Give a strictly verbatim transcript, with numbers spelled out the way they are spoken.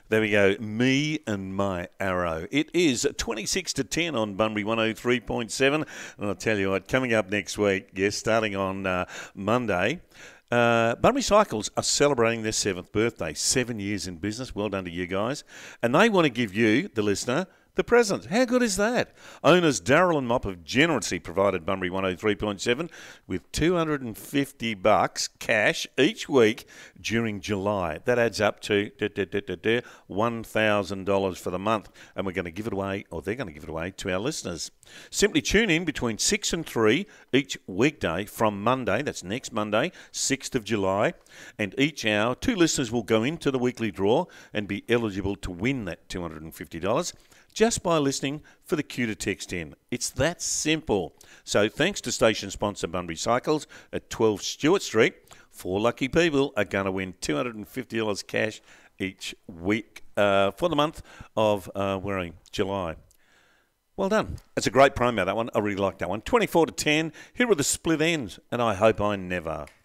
There we go. Me and my arrow. It is twenty-six to ten on Bunbury one oh three point seven. And I'll tell you what, coming up next week, yes, starting on uh, Monday, uh, Bunbury Cycles are celebrating their seventh birthday. Seven years in business. Well done to you guys. And they want to give you, the listener, the present. How good is that? Owners Daryl and Mop have generously provided Bunbury one oh three point seven with two hundred fifty bucks cash each week during July. That adds up to da, da, da, da, da, one thousand dollars for the month. And we're going to give it away, or they're going to give it away to our listeners. Simply tune in between six and three each weekday from Monday, that's next Monday, sixth of July. And each hour, two listeners will go into the weekly draw and be eligible to win that two hundred fifty dollars. Just by listening for the cue to text in. It's that simple. So thanks to station sponsor Bunbury Cycles at twelve Stewart Street, four lucky people are going to win two hundred fifty dollars cash each week uh, for the month of uh, we're in July. Well done. It's a great promo, that one. I really like that one. twenty-four to ten. Here are the split ends, and I hope I never.